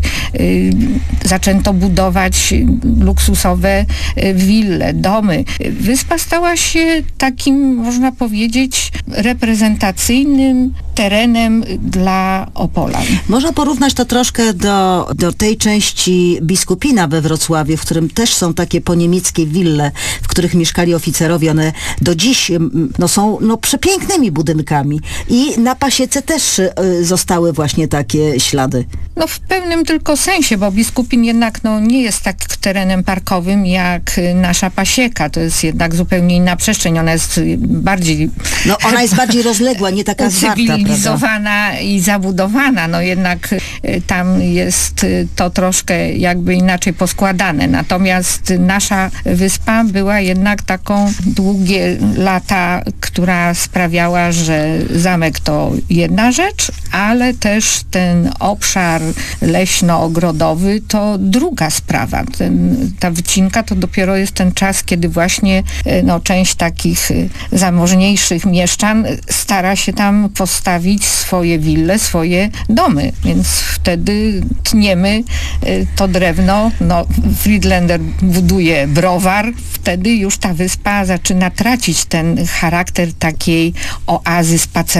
Zaczęto budować luksusowe wille, domy. Wyspa stała się takim, można powiedzieć, reprezentacyjnym terenem dla Opolan. Można porównać to troszkę do tej części Biskupina we Wrocławiu, w którym też są takie poniemieckie wille, w których mieszkali oficerowie. One do dziś są przepięknymi budynkami. I na Pasiece też zostały właśnie takie ślady. No w pewnym tylko sensie, bo Biskupin jednak nie jest tak terenem parkowym jak nasza Pasieka. To jest jednak zupełnie inna przestrzeń. Ona jest bardziej Ona jest bardziej rozległa, nie taka zwarta, prawda? Ucywilizowana i zabudowana, no jednak tam jest to troszkę jakby inaczej poskładane. Natomiast nasza wyspa była jednak taką długie lata, która sprawiała, że zamek to jedna rzecz, ale też ten obszar leśno-ogrodowy to druga sprawa. Ta wycinka to dopiero jest ten czas, kiedy właśnie część takich zamożniejszych mieszczan stara się tam postawić swoje wille, swoje domy, więc wtedy tniemy to drewno, Friedlander buduje browar, wtedy już ta wyspa zaczyna tracić ten charakter takiej oazy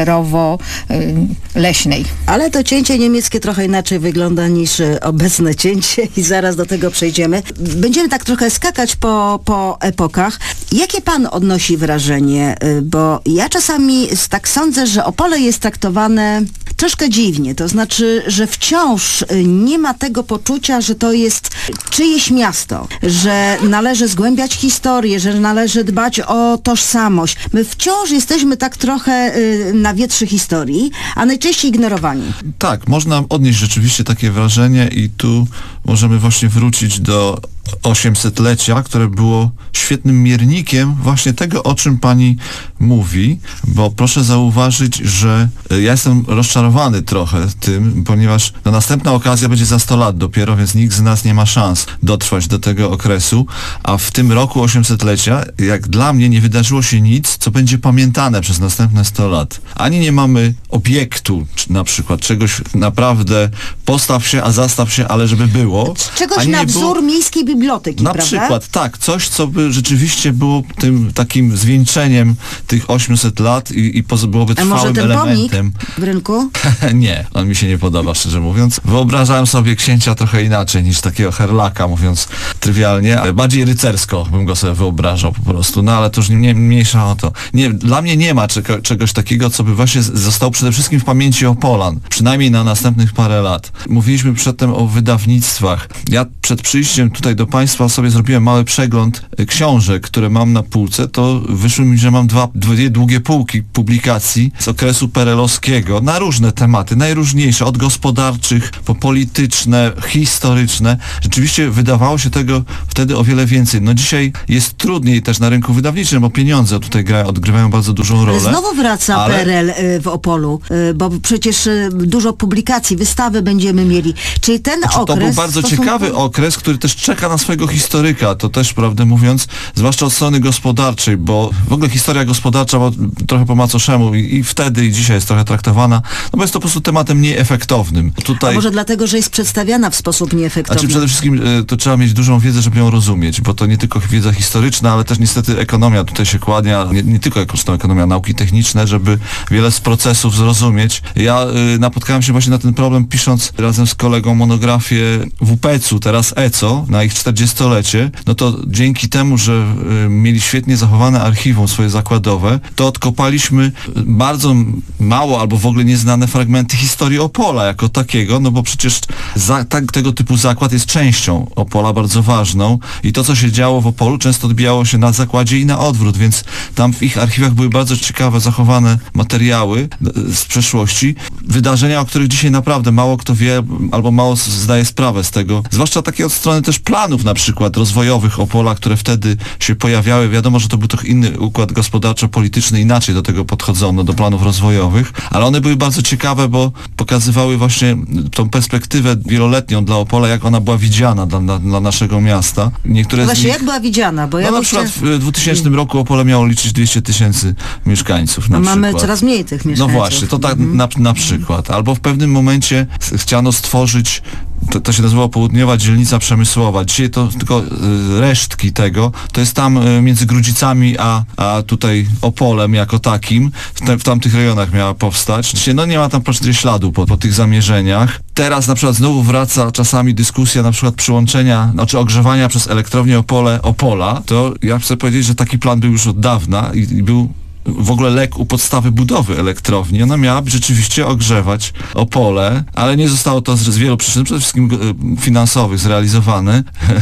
spacerowo-leśnej. Ale to cięcie niemieckie trochę inaczej wygląda niż obecne cięcie i zaraz do tego przejdziemy. Będziemy tak trochę skakać po epokach. Jakie pan odnosi wrażenie? Bo ja czasami tak sądzę, że Opole jest traktowane troszkę dziwnie. To znaczy, że wciąż nie ma tego poczucia, że to jest czyjeś miasto, że należy zgłębiać historię, że należy dbać o tożsamość. My wciąż jesteśmy tak trochę na wietrze historii, a najczęściej ignorowani. Tak, można odnieść rzeczywiście takie wrażenie i tu możemy właśnie wrócić do 800-lecia, które było świetnym miernikiem właśnie tego, o czym pani mówi, bo proszę zauważyć, że ja jestem rozczarowany trochę tym, ponieważ następna okazja będzie za 100 lat dopiero, więc nikt z nas nie ma szans dotrwać do tego okresu, a w tym roku 800-lecia, jak dla mnie, nie wydarzyło się nic, co będzie pamiętane przez następne 100 lat. Ani nie mamy obiektu, na przykład czegoś naprawdę postaw się, a zastaw się, ale żeby było. Czegoś na wzór miejskiej biblioteki, na prawda? przykład, tak, coś, co by rzeczywiście było tym takim zwieńczeniem tych 800 lat i byłoby trwałym elementem. A może ten elementem. pomnik w rynku? Nie, on mi się nie podoba, szczerze mówiąc. Wyobrażałem sobie księcia trochę inaczej niż takiego herlaka, mówiąc trywialnie. Bardziej rycersko bym go sobie wyobrażał po prostu, ale to już nie mniejsza o to. Nie, dla mnie nie ma czegoś takiego, co by właśnie zostało przede wszystkim w pamięci Opolan, przynajmniej na następnych parę lat. Mówiliśmy przedtem o wydawnictwach. Ja przed przyjściem tutaj do państwa sobie zrobiłem mały przegląd książek, które mam na półce, to wyszło mi, że mam dwie długie półki publikacji z okresu perelowskiego na różne tematy, najróżniejsze, od gospodarczych po polityczne, historyczne. Rzeczywiście wydawało się tego wtedy o wiele więcej. Dzisiaj jest trudniej też na rynku wydawniczym, bo pieniądze tutaj odgrywają bardzo dużą rolę. Ale znowu wraca PRL w Opolu, bo przecież dużo publikacji, wystawy będziemy mieli. Czyli ten okres... To był bardzo ciekawy okres, który też czeka na swojego historyka, to też, prawdę mówiąc, zwłaszcza od strony gospodarczej, bo w ogóle historia gospodarcza trochę po macoszemu i wtedy i dzisiaj jest trochę traktowana, bo jest to po prostu tematem mniej efektownym. A może dlatego, że jest przedstawiana w sposób nieefektowny? Przede wszystkim to trzeba mieć dużą wiedzę, żeby ją rozumieć, bo to nie tylko wiedza historyczna, ale też niestety ekonomia tutaj się kłania, nie tylko ekonomia, nauki techniczne, żeby wiele z procesów zrozumieć. Ja napotkałem się właśnie na ten problem, pisząc razem z kolegą monografię WPEC-u, teraz ECO, na ich 40-lecie, to dzięki temu, że mieli świetnie zachowane archiwum swoje zakładowe, to odkopaliśmy bardzo mało albo w ogóle nieznane fragmenty historii Opola jako takiego, bo przecież tego typu zakład jest częścią Opola bardzo ważną i to, co się działo w Opolu, często odbijało się na zakładzie i na odwrót, więc tam w ich archiwach były bardzo ciekawe, zachowane materiały z przeszłości, wydarzenia, o których dzisiaj naprawdę mało kto wie albo mało zdaje sprawę z tego, zwłaszcza takie od strony też planów na przykład rozwojowych Opola, które wtedy się pojawiały. Wiadomo, że to był trochę inny układ gospodarczo-polityczny, inaczej do tego podchodzono, do planów rozwojowych, ale one były bardzo ciekawe, bo pokazywały właśnie tą perspektywę wieloletnią dla Opola, jak ona była widziana dla naszego miasta. Niektóre właśnie, jak była widziana? Bo ja na przykład w 2000 roku Opole miało liczyć 200 000 mieszkańców. Mamy coraz mniej tych mieszkańców. No właśnie, to tak na przykład. Albo w pewnym momencie chciano stworzyć, to się nazywało Południowa Dzielnica Przemysłowa. Dzisiaj to tylko resztki tego, to jest tam między Grudzicami a tutaj Opolem jako takim, w tamtych rejonach miała powstać. Dzisiaj nie ma tam praktycznie śladu po tych zamierzeniach. Teraz na przykład znowu wraca czasami dyskusja na przykład przyłączenia, ogrzewania przez elektrownię Opola. To ja chcę powiedzieć, że taki plan był już od dawna i był w ogóle legł u podstawy budowy elektrowni. Ona miała rzeczywiście ogrzewać Opole, ale nie zostało to z wielu przyczyn, przede wszystkim finansowych, zrealizowane.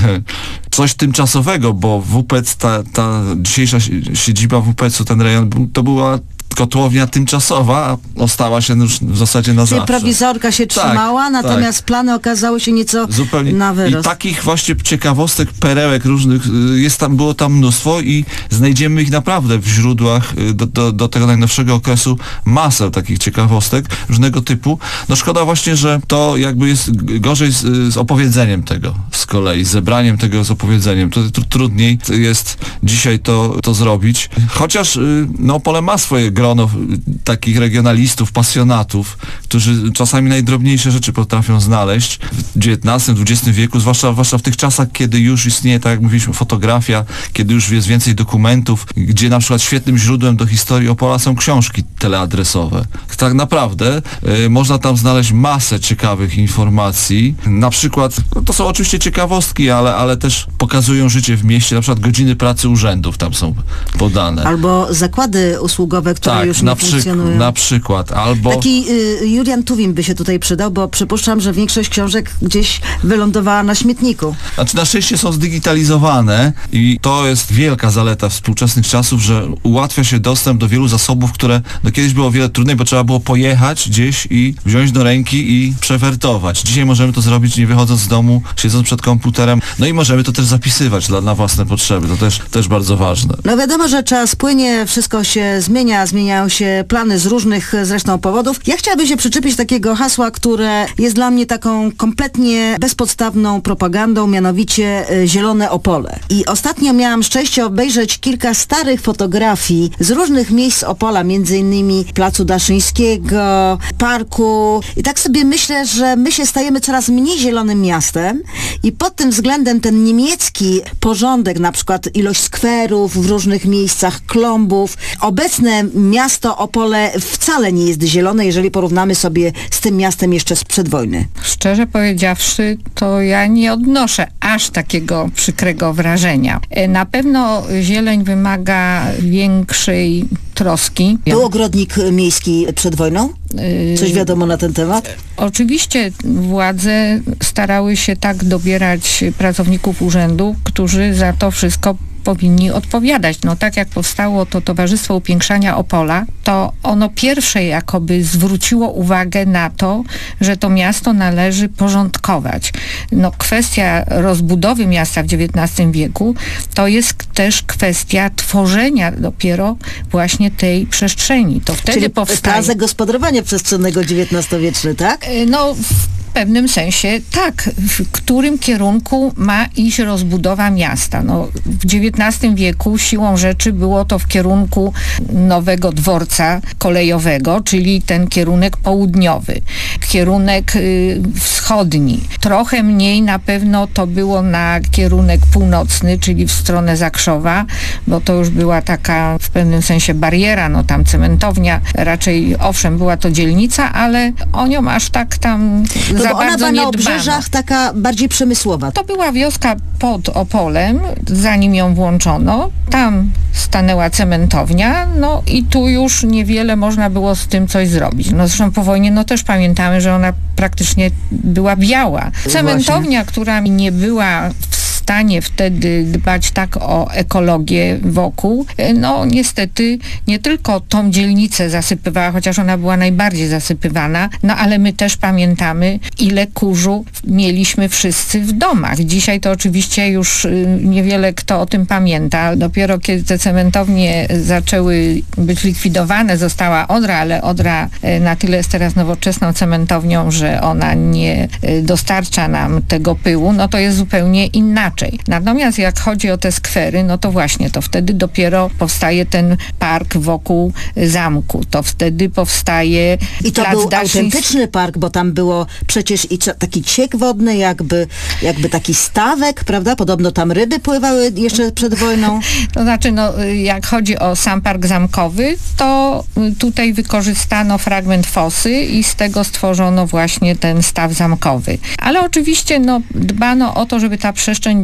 Coś tymczasowego, bo WPEC, ta dzisiejsza siedziba WPEC-u, ten rejon, to była kotłownia tymczasowa, ostała się już w zasadzie na Czyli zawsze. prowizorka się trzymała, natomiast plany okazały się nieco Zupełnie. na wyrost. I takich właśnie ciekawostek, perełek różnych było tam mnóstwo i znajdziemy ich naprawdę w źródłach do tego najnowszego okresu masę takich ciekawostek różnego typu. No szkoda właśnie, że to jakby jest gorzej z opowiedzeniem tego z kolei, z zebraniem tego z opowiedzeniem. Trudniej jest dzisiaj to zrobić. Chociaż Opole ma swoje grono takich regionalistów, pasjonatów, którzy czasami najdrobniejsze rzeczy potrafią znaleźć w XIX-XX wieku, zwłaszcza w tych czasach, kiedy już istnieje, tak jak mówiliśmy, fotografia, kiedy już jest więcej dokumentów, gdzie na przykład świetnym źródłem do historii Opola są książki teleadresowe. Tak naprawdę można tam znaleźć masę ciekawych informacji. Na przykład, to są oczywiście ciekawostki, ale też pokazują życie w mieście, na przykład godziny pracy urzędów tam są podane. Albo zakłady usługowe, które już nie funkcjonują. Na przykład, albo... Taki Julian Tuwim by się tutaj przydał, bo przypuszczam, że większość książek gdzieś wylądowała na śmietniku. Znaczy na szczęście są zdigitalizowane i to jest wielka zaleta współczesnych czasów, że ułatwia się dostęp do wielu zasobów, które kiedyś było o wiele trudniej, bo trzeba było pojechać gdzieś i wziąć do ręki i przewertować. Dzisiaj możemy to zrobić nie wychodząc z domu, siedząc przed komputerem, no i możemy to też zapisywać na własne potrzeby. To też bardzo ważne. No wiadomo, że czas płynie, wszystko się zmienia, zmieniają się plany z różnych zresztą powodów. Ja chciałabym się przyczepić takiego hasła, które jest dla mnie taką kompletnie bezpodstawną propagandą, mianowicie Zielone Opole. I ostatnio miałam szczęście obejrzeć kilka starych fotografii z różnych miejsc Opola, między innymi Placu Daszyńskiego, parku. I tak sobie myślę, że my się stajemy coraz mniej zielonym miastem i pod tym względem ten niemiecki porządek, na przykład ilość skwerów w różnych miejscach, klombów. Obecne miasto Opole wcale nie jest zielone, jeżeli porównamy sobie z tym miastem jeszcze sprzed wojny. Szczerze powiedziawszy, to ja nie odnoszę aż takiego przykrego wrażenia. Na pewno zieleń wymaga większej troski. Był ogrodnik miejski przed wojną? Coś wiadomo na ten temat? Oczywiście władze starały się tak dobierać pracowników urzędu, którzy za to wszystko powinni odpowiadać. No tak jak powstało to Towarzystwo Upiększania Opola, to ono pierwsze jakoby zwróciło uwagę na to, że to miasto należy porządkować. No kwestia rozbudowy miasta w XIX wieku to jest też kwestia tworzenia dopiero właśnie tej przestrzeni. To wtedy Czyli powstaje... plan zagospodarowania przestrzennego XIX-wieczny, tak? No w pewnym sensie tak. W którym kierunku ma iść rozbudowa miasta? No, w XIX wieku siłą rzeczy było to w kierunku nowego dworca kolejowego, czyli ten kierunek południowy, kierunek wschodni. Trochę mniej na pewno to było na kierunek północny, czyli w stronę Zakrzowa, bo to już była taka w pewnym sensie bariera, no tam cementownia, raczej owszem była to dzielnica, ale o nią aż tak tam za bo ona bardzo była nie na dbano. obrzeżach taka bardziej przemysłowa. To była wioska pod Opolem, zanim ją włączono. Tam stanęła cementownia, no i tu już niewiele można było z tym coś zrobić. No zresztą po wojnie, no też pamiętamy, że ona praktycznie była biała. Cementownia, która nie była w stanie wtedy dbać tak o ekologię wokół, no niestety nie tylko tą dzielnicę zasypywała, chociaż ona była najbardziej zasypywana, no ale my też pamiętamy, ile kurzu mieliśmy wszyscy w domach. Dzisiaj to oczywiście już niewiele kto o tym pamięta. Dopiero kiedy te cementownie zaczęły być likwidowane, została Odra, ale Odra na tyle jest teraz nowoczesną cementownią, że ona nie dostarcza nam tego pyłu, no to jest zupełnie inaczej. Natomiast jak chodzi o te skwery, no to właśnie, to wtedy dopiero powstaje ten park wokół zamku. To wtedy powstaje I to plac był Daszyński. autentyczny park, bo tam było przecież i taki ciek wodny, jakby taki stawek, prawda? Podobno tam ryby pływały jeszcze przed wojną. To znaczy, no, jak chodzi o sam park zamkowy, to tutaj wykorzystano fragment fosy i z tego stworzono właśnie ten staw zamkowy. Ale oczywiście, no, dbano o to, żeby ta przestrzeń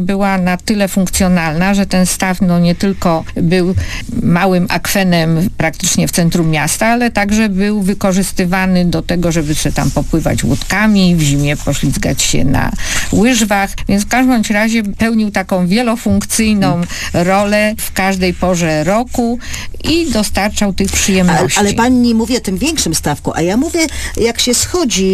była na tyle funkcjonalna, że ten staw nie tylko był małym akwenem praktycznie w centrum miasta, ale także był wykorzystywany do tego, żeby sobie tam popływać łódkami, w zimie poślizgać się na łyżwach, więc w każdym bądź razie pełnił taką wielofunkcyjną rolę w każdej porze roku i dostarczał tych przyjemności. Ale pani mówi o tym większym stawku, a ja mówię, jak się schodzi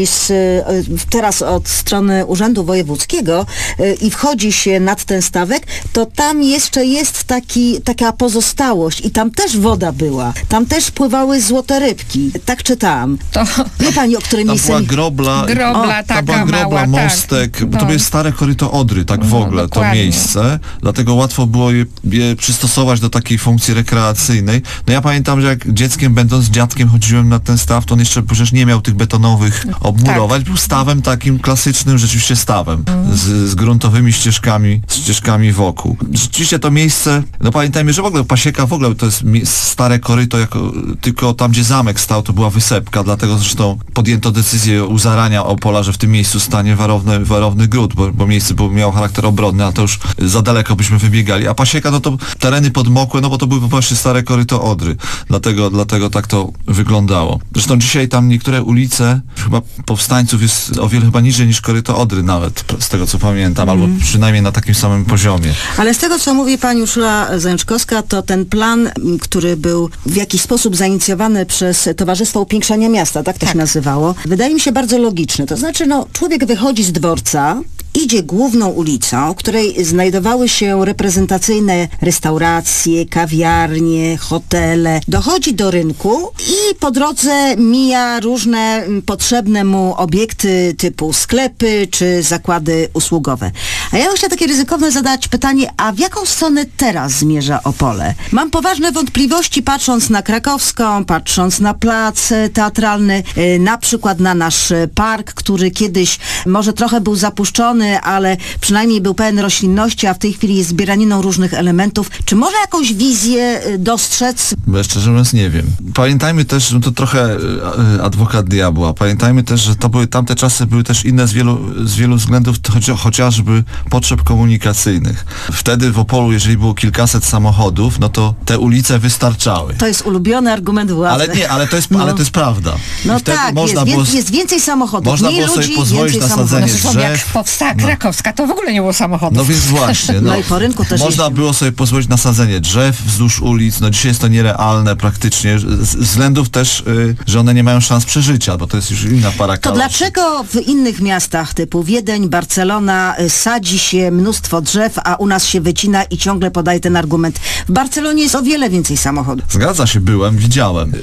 teraz od strony Urzędu Wojewódzkiego i wchodzi się nad ten stawek, to tam jeszcze jest taka pozostałość i tam też woda była. Tam też pływały złote rybki. Tak czytałam. Wie pani, o którym Tam miejscu... była grobla, taka była grobla, mała, mostek, tak. bo to jest stare koryto Odry, tak w ogóle, to dokładnie. miejsce. Dlatego łatwo było je przystosować do takiej funkcji rekreacyjnej. No ja pamiętam, że jak dzieckiem będąc z dziadkiem chodziłem na ten staw, to on jeszcze przecież nie miał tych betonowych obmurować. Był stawem takim klasycznym, rzeczywiście stawem. Z gruntowymi ścieżkami wokół. Rzeczywiście to miejsce, no pamiętajmy, że w ogóle Pasieka w ogóle to jest stare koryto, tylko tam, gdzie zamek stał, to była wysepka, dlatego zresztą podjęto decyzję u zarania Opola, że w tym miejscu stanie warowny gród, bo miejsce miało charakter obronny, a to już za daleko byśmy wybiegali. A Pasieka, no to tereny podmokłe, no bo to były właśnie stare koryto Odry. Dlatego tak to wyglądało. Zresztą dzisiaj tam niektóre ulice, chyba powstańców jest o wiele chyba niżej niż koryto Odry nawet, z tego co pamiętam, albo przynajmniej na takim samym poziomie. Ale z tego, co mówi pani Urszula Zajączkowska, to ten plan, który był w jakiś sposób zainicjowany przez Towarzystwo Upiększania Miasta, tak to się nazywało, wydaje mi się bardzo logiczny. To znaczy, człowiek wychodzi z dworca, idzie główną ulicą, w której znajdowały się reprezentacyjne restauracje, kawiarnie, hotele. Dochodzi do rynku i po drodze mija różne potrzebne mu obiekty typu sklepy czy zakłady usługowe. A ja bym chciała takie ryzykowne zadać pytanie, a w jaką stronę teraz zmierza Opole? Mam poważne wątpliwości, patrząc na Krakowską, patrząc na plac teatralny, na przykład na nasz park, który kiedyś może trochę był zapuszczony, ale przynajmniej był pełen roślinności, a w tej chwili jest zbieraniną różnych elementów. Czy może jakąś wizję dostrzec? Bo szczerze mówiąc nie wiem. Pamiętajmy też, że to trochę adwokat diabła, pamiętajmy też, że tamte czasy były też inne z wielu względów, chociażby potrzeb komunikacyjnych. Wtedy w Opolu, jeżeli było kilkaset samochodów, no to te ulice wystarczały. To jest ulubiony argument władzy. Ale to jest prawda. No tak, jest więcej samochodów. Można mniej było sobie ludzi, pozwolić więcej na samochodów. sadzenie Zresztą jak drzew. powstała Krakowska, to w ogóle nie było samochodów. No więc właśnie. No i po rynku też można jeździmy. było sobie pozwolić na sadzenie drzew wzdłuż ulic. No dzisiaj jest to nierealne praktycznie. Z względów też, że one nie mają szans przeżycia, bo to jest już inna para To kaloszy. dlaczego w innych miastach typu Wiedeń, Barcelona sadzi się mnóstwo drzew, a u nas się wycina i ciągle podaje ten argument? W Barcelonie jest o wiele więcej samochodów. Zgadza się, widziałem.